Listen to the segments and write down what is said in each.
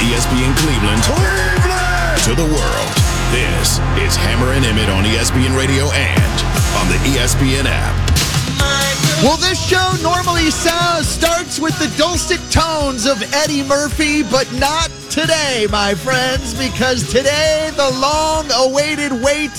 ESPN Cleveland to the world. This is Hammer and Emmett on ESPN Radio and on the ESPN app. Well, this show normally starts with the dulcet tones of Eddie Murphy, but not today, my friends, because today the long-awaited wait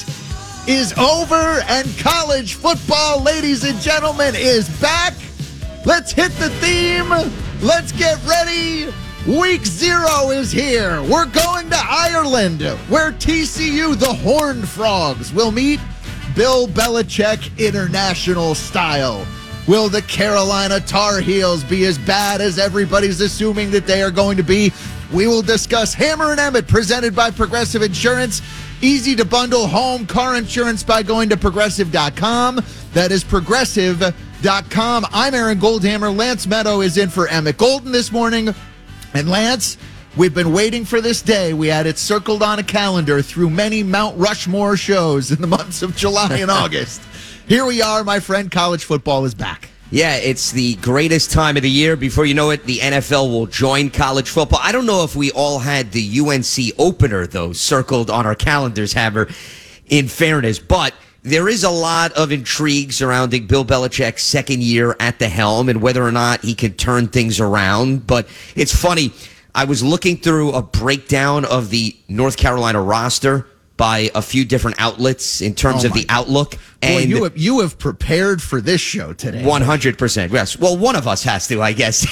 is over and college football, ladies and gentlemen, is back. Let's hit the theme. Let's get ready. Week 0 is here. We're going to Ireland, where TCU, the Horned Frogs, will meet Bill Belichick international style. Will the Carolina Tar Heels be as bad as everybody's assuming that they are going to be? We will discuss Hammer and Emmett, presented by Progressive Insurance. Easy to bundle home car insurance by going to Progressive.com. That is Progressive.com. I'm Aaron Goldhammer. Lance Meadow is in for Emmett Golden this morning. And Lance, we've been waiting for this day. We had it circled on a calendar through many Mount Rushmore shows in the months of July and August. Here we are, my friend. College football is back. Yeah, it's the greatest time of the year. Before you know it, the NFL will join college football. I don't know if we all had the UNC opener, though, circled on our calendars, Hammer, in fairness. But there is a lot of intrigue surrounding Bill Belichick's second year at the helm and whether or not he can turn things around. But it's funny. I was looking through a breakdown of the North Carolina roster by a few different outlets in terms of the outlook. And boy, you have prepared for this show today. 100%. Yes. Well, one of us has to, I guess.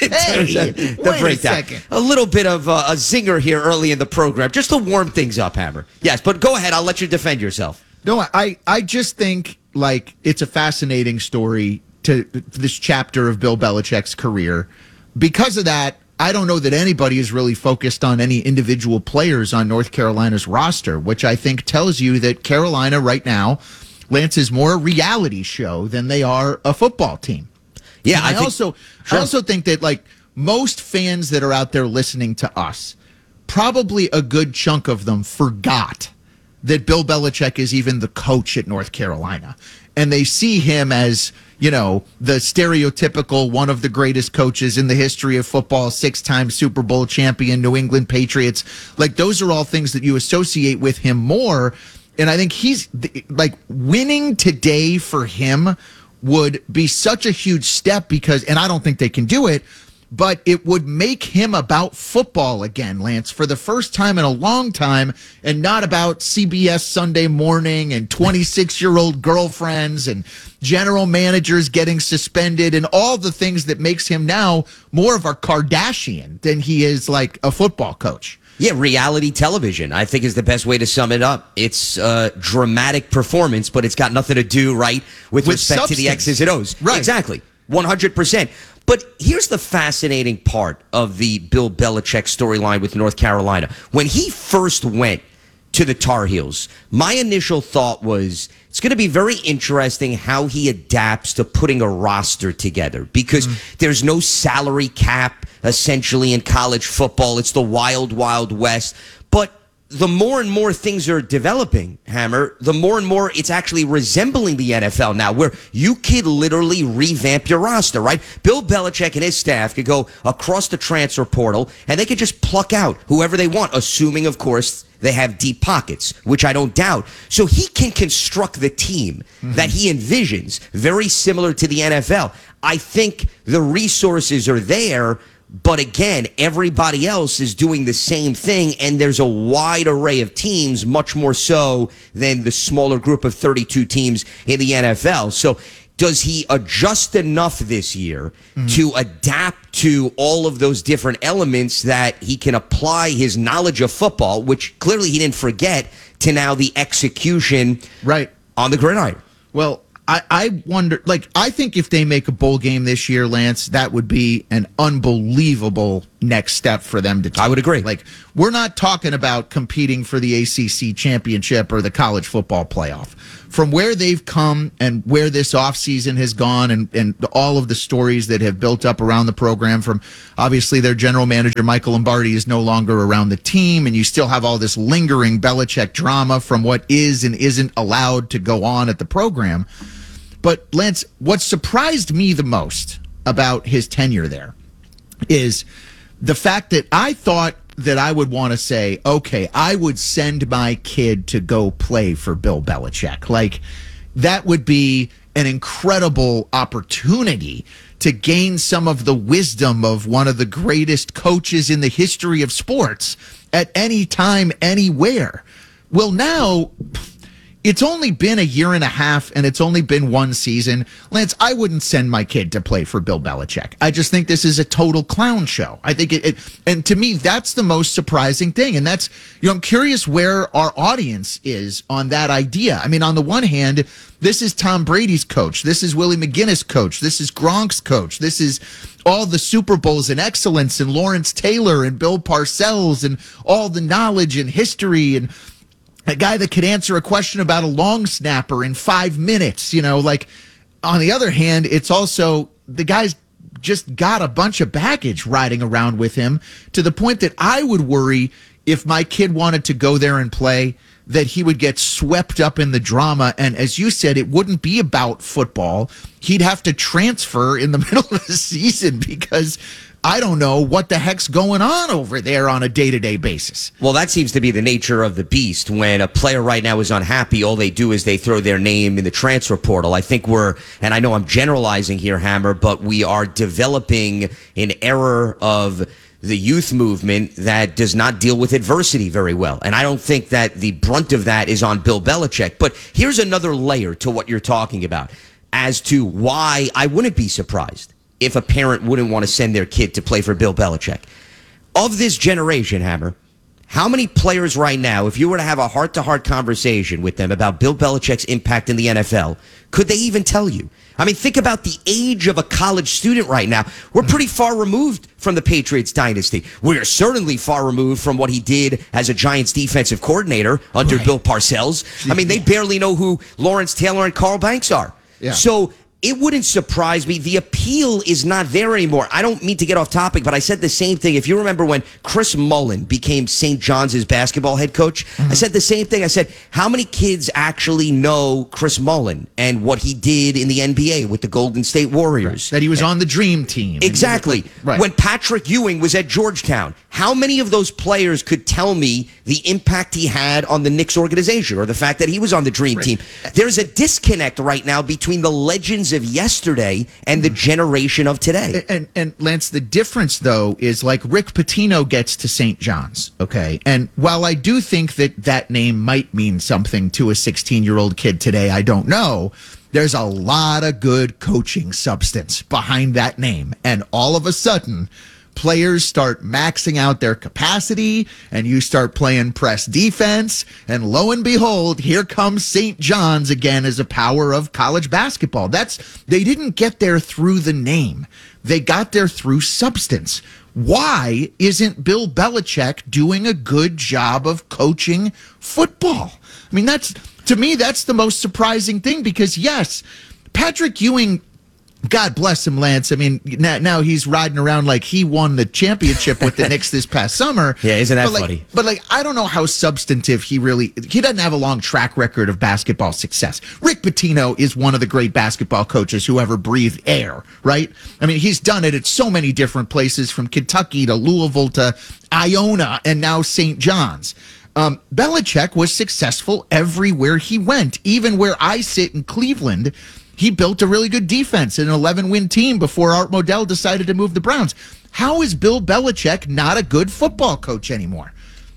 Hey, wait a second. A little bit of a zinger here early in the program, just to warm things up, Hammer. Yes, but go ahead. I'll let you defend yourself. No, I just think, like, it's a fascinating story to this chapter of Bill Belichick's career. Because of that, I don't know that anybody is really focused on any individual players on North Carolina's roster, which I think tells you that Carolina right now, Lance, is more a reality show than they are a football team. Yeah, I also think that, like, most fans that are out there listening to us, probably a good chunk of them forgot that Bill Belichick is even the coach at North Carolina. And they see him as, you know, the stereotypical one of the greatest coaches in the history of football, 6-time Super Bowl champion, New England Patriots. Like, those are all things that you associate with him more. And I think he's, like, winning today for him would be such a huge step because, and I don't think they can do it, but it would make him about football again, Lance, for the first time in a long time, and not about CBS Sunday Morning and 26-year-old girlfriends and general managers getting suspended and all the things that makes him now more of a Kardashian than he is like a football coach. Yeah, reality television, I think, is the best way to sum it up. It's dramatic performance, but it's got nothing to do, right, with respect substance. to the X's and O's. Right. Exactly. 100%. But here's the fascinating part of the Bill Belichick storyline with North Carolina. When he first went to the Tar Heels, my initial thought was it's going to be very interesting how he adapts to putting a roster together because there's no salary cap essentially in college football. It's the wild, wild west. But the more and more things are developing, Hammer, the more and more it's actually resembling the NFL now, where you could literally revamp your roster, right? Bill Belichick and his staff could go across the transfer portal, and they could just pluck out whoever they want, assuming, of course, they have deep pockets, which I don't doubt. So he can construct the team that he envisions, very similar to the NFL. I think the resources are there. But again, everybody else is doing the same thing, and there's a wide array of teams, much more so than the smaller group of 32 teams in the NFL. So does he adjust enough this year to adapt to all of those different elements that he can apply his knowledge of football, which clearly he didn't forget, to now the execution right on the gridiron? Well, I wonder, like, I think if they make a bowl game this year, Lance, that would be an unbelievable next step for them to take. I would agree. Like, we're not talking about competing for the ACC championship or the college football playoff. From where they've come and where this offseason has gone and all of the stories that have built up around the program, from obviously their general manager, Michael Lombardi, is no longer around the team, and you still have all this lingering Belichick drama from what is and isn't allowed to go on at the program. But, Lance, what surprised me the most about his tenure there is the fact that I thought that I would want to say, okay, I would send my kid to go play for Bill Belichick. Like, that would be an incredible opportunity to gain some of the wisdom of one of the greatest coaches in the history of sports at any time, anywhere. Well, now it's only been a year and a half and it's only been one season. Lance, I wouldn't send my kid to play for Bill Belichick. I just think this is a total clown show. I think and to me, that's the most surprising thing. And that's, I'm curious where our audience is on that idea. I mean, on the one hand, this is Tom Brady's coach. This is Willie McGinnis' coach. This is Gronk's coach. This is all the Super Bowls and excellence and Lawrence Taylor and Bill Parcells and all the knowledge and history and a guy that could answer a question about a long snapper in 5 minutes, like, on the other hand, it's also the guy's just got a bunch of baggage riding around with him to the point that I would worry if my kid wanted to go there and play that he would get swept up in the drama. And as you said, it wouldn't be about football. He'd have to transfer in the middle of the season because I don't know what the heck's going on over there on a day-to-day basis. Well, that seems to be the nature of the beast. When a player right now is unhappy, all they do is they throw their name in the transfer portal. I think and I know I'm generalizing here, Hammer, but we are developing an era of the youth movement that does not deal with adversity very well. And I don't think that the brunt of that is on Bill Belichick. But here's another layer to what you're talking about as to why I wouldn't be surprised if a parent wouldn't want to send their kid to play for Bill Belichick. Of this generation, Hammer, how many players right now, if you were to have a heart-to-heart conversation with them about Bill Belichick's impact in the NFL, could they even tell you? I mean, think about the age of a college student right now. We're pretty far removed from the Patriots dynasty. We're certainly far removed from what he did as a Giants defensive coordinator under Bill Parcells. I mean, they barely know who Lawrence Taylor and Carl Banks are. Yeah. So it wouldn't surprise me. The appeal is not there anymore. I don't mean to get off topic, but I said the same thing. If you remember when Chris Mullin became St. John's basketball head coach, I said the same thing. I said, how many kids actually know Chris Mullin and what he did in the NBA with the Golden State Warriors? Right. That he was on the dream team. Exactly. Right. When Patrick Ewing was at Georgetown, how many of those players could tell me the impact he had on the Knicks organization or the fact that he was on the dream team? There's a disconnect right now between the legends of yesterday and the generation of today. And Lance, the difference, though, is like Rick Pitino gets to St. John's, okay? And while I do think that name might mean something to a 16-year-old kid today, I don't know, there's a lot of good coaching substance behind that name. And all of a sudden, players start maxing out their capacity and you start playing press defense. And lo and behold, here comes St. John's again as a power of college basketball. They didn't get there through the name. They got there through substance. Why isn't Bill Belichick doing a good job of coaching football? I mean, to me, that's the most surprising thing because, yes, Patrick Ewing, God bless him, Lance. I mean, now he's riding around like he won the championship with the Knicks this past summer. Yeah, isn't that funny? But I don't know how substantive he doesn't have a long track record of basketball success. Rick Pitino is one of the great basketball coaches who ever breathed air, right? I mean, he's done it at so many different places, from Kentucky to Louisville to Iona and now St. John's. Belichick was successful everywhere he went, even where I sit in Cleveland. He built a really good defense and an 11-win team before Art Modell decided to move the Browns. How is Bill Belichick not a good football coach anymore?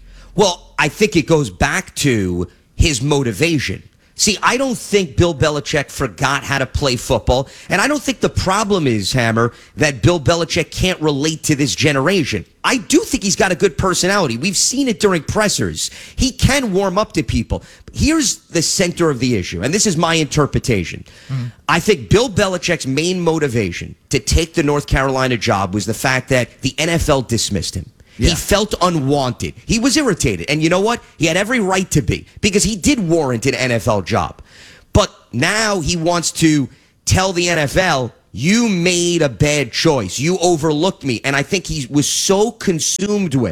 Well, I think it goes back to his motivation. See, I don't think Bill Belichick forgot how to play football, and I don't think the problem is, Hammer, that Bill Belichick can't relate to this generation. I do think he's got a good personality. We've seen it during pressers. He can warm up to people. Here's the center of the issue, and this is my interpretation. I think Bill Belichick's main motivation to take the North Carolina job was the fact that the NFL dismissed him. Yeah. He felt unwanted. He was irritated. And you know what? He had every right to be, because he did warrant an NFL job. But now he wants to tell the NFL, you made a bad choice. You overlooked me. And I think he was so consumed with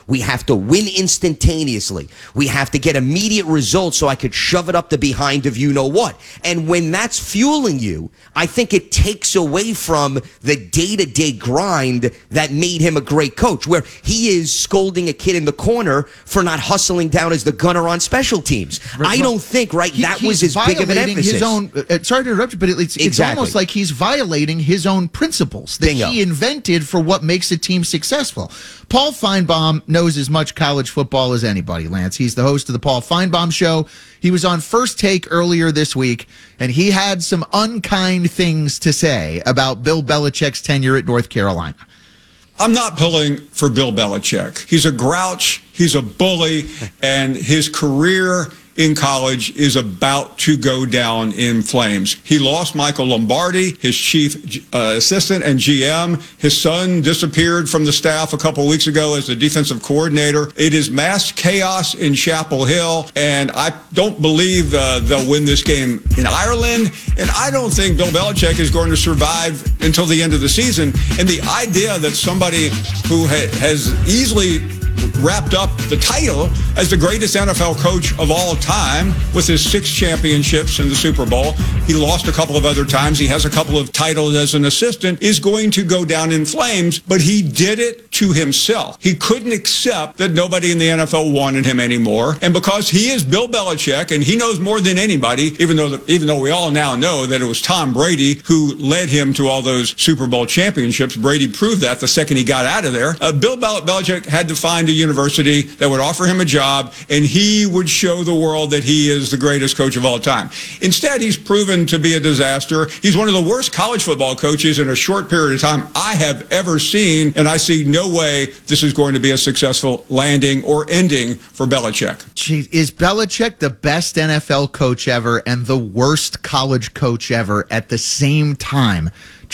We have to win instantaneously. We have to get immediate results so I could shove it up the behind of you-know-what. And when that's fueling you, I think it takes away from the day-to-day grind that made him a great coach, where he is scolding a kid in the corner for not hustling down as the gunner on special teams. I don't think, that was as big of an emphasis. His own, sorry to interrupt you, but it's almost like he's violating his own principles that he invented for what makes a team successful. Paul Finebaum knows as much college football as anybody, Lance. He's the host of the Paul Finebaum Show. He was on First Take earlier this week, and he had some unkind things to say about Bill Belichick's tenure at North Carolina. I'm not pulling for Bill Belichick. He's a grouch, he's a bully, and his career in college is about to go down in flames. He lost Michael Lombardi, his chief assistant and GM. His son disappeared from the staff a couple weeks ago as the defensive coordinator. It is mass chaos in Chapel Hill, and I don't believe they'll win this game in Ireland, and I don't think Bill Belichick is going to survive until the end of the season. And the idea that somebody who has easily wrapped up the title as the greatest NFL coach of all time with his 6 championships in the Super Bowl. He lost a couple of other times. He has a couple of titles as an assistant, is going to go down in flames, but he did it to himself. He couldn't accept that nobody in the NFL wanted him anymore. And because he is Bill Belichick and he knows more than anybody, even though we all now know that it was Tom Brady who led him to all those Super Bowl championships. Brady proved that the second he got out of there. Bill Belichick had to find a university that would offer him a job, and he would show the world that he is the greatest coach of all time. Instead, he's proven to be a disaster. He's one of the worst college football coaches in a short period of time I have ever seen, and I see no way this is going to be a successful landing or ending for Belichick. Gee, is Belichick the best NFL coach ever and the worst college coach ever at the same time?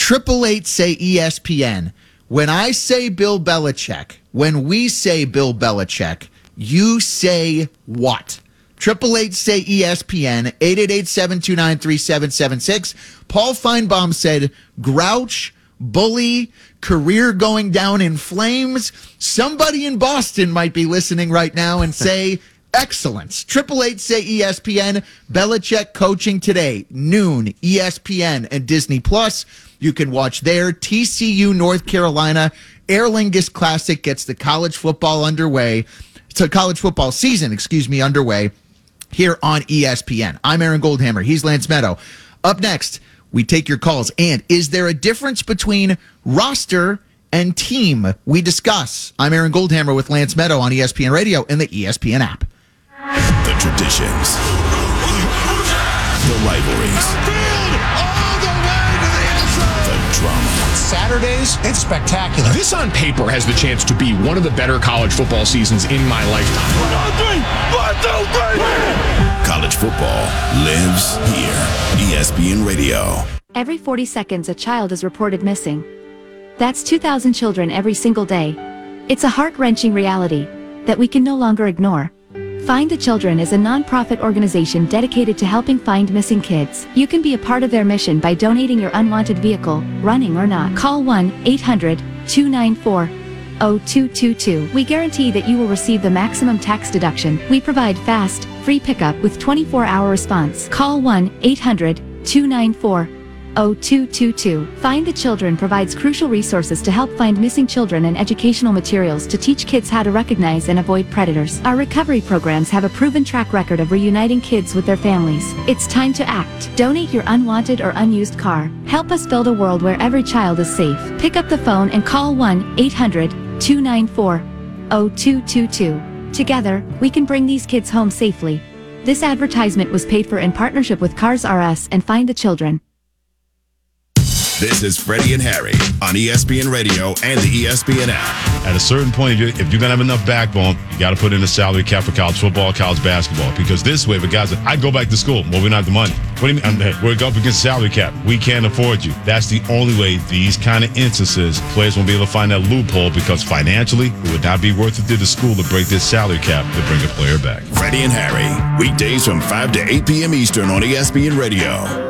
888 say ESPN. When I say Bill Belichick, when we say Bill Belichick, you say what? 888 say ESPN, 888-729-3776. Paul Finebaum said, grouch, bully, career going down in flames. Somebody in Boston might be listening right now and say, excellence. 888 say ESPN, Belichick coaching today, noon, ESPN and Disney Plus. You can watch there. TCU, North Carolina, Aer Lingus Classic gets the college football underway. It's a college football season, underway here on ESPN. I'm Aaron Goldhammer. He's Lance Meadow. Up next, we take your calls. And is there a difference between roster and team? We discuss. I'm Aaron Goldhammer with Lance Meadow on ESPN Radio and the ESPN app. The traditions, the rivalries, the drama. Saturdays, it's spectacular. This on paper has the chance to be one of the better college football seasons in my lifetime. 1, 2, 3. College football lives here. ESPN Radio. Every 40 seconds, a child is reported missing. That's 2,000 children every single day. It's a heart-wrenching reality that we can no longer ignore. Find the Children is a non-profit organization dedicated to helping find missing kids. You can be a part of their mission by donating your unwanted vehicle, running or not. Call 1-800-294-0222. We guarantee that you will receive the maximum tax deduction. We provide fast, free pickup with 24-hour response. Call 1-800-294-0222. Find the Children provides crucial resources to help find missing children and educational materials to teach kids how to recognize and avoid predators. Our recovery programs have a proven track record of reuniting kids with their families. It's time to act. Donate your unwanted or unused car. Help us build a world where every child is safe. Pick up the phone and call 1-800-294-0222. Together, we can bring these kids home safely. This advertisement was paid for in partnership with Cars R Us and Find the Children. This is Freddie and Harry on ESPN Radio and the ESPN app. At a certain point, if you're going to have enough backbone, you got to put in a salary cap for college football, college basketball. Because this way, if a guy's like, I'd go back to school. Well, we don't have the money. What do you mean? We're up against salary cap. We can't afford you. That's the only way these kind of instances, players won't be able to find that loophole because financially, it would not be worth it to the school to break this salary cap to bring a player back. Freddie and Harry, weekdays from 5 to 8 p.m. Eastern on ESPN Radio.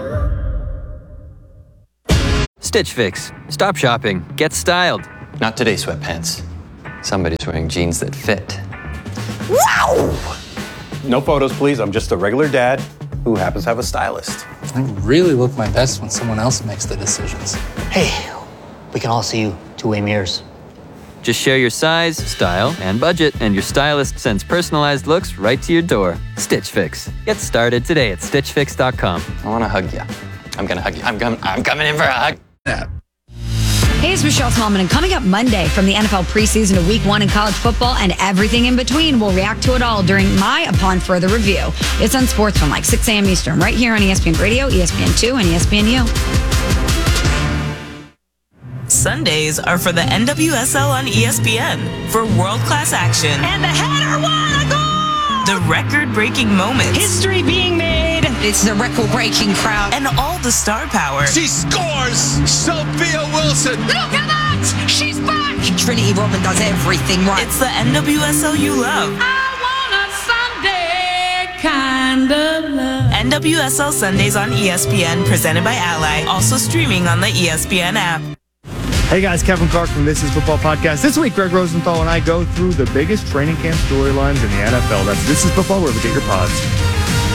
Stitch Fix. Stop shopping. Get styled. Not today, sweatpants. Somebody's wearing jeans that fit. Wow! No photos, please. I'm just a regular dad who happens to have a stylist. I really look my best when someone else makes the decisions. Hey, we can all see you two-way mirrors. Just share your size, style, and budget, and your stylist sends personalized looks right to your door. Stitch Fix. Get started today at StitchFix.com. I want to hug you. I'm going to hug you. I'm coming in for a hug. Hey, it's Michelle Tallman, and coming up Monday from the NFL preseason to week 1 in college football and everything in between, we'll react to it all during my Upon Further Review. It's on Sports from like 6 a.m. Eastern, right here on ESPN Radio, ESPN2, and ESPNU. Sundays are for the NWSL on ESPN for world-class action. And the header won a goal! The record-breaking moments. History being made. It's the record-breaking crowd. And all the star power. She scores! Sophia Wilson! Look at that! She's back! Trinity Rodman does everything right. It's the NWSL you love. I want a Sunday kind of love. NWSL Sundays on ESPN, presented by Ally. Also streaming on the ESPN app. Hey guys, Kevin Clark from This Is Football Podcast. This week, Greg Rosenthal and I go through the biggest training camp storylines in the NFL. That's This Is Football, wherever you get your pods.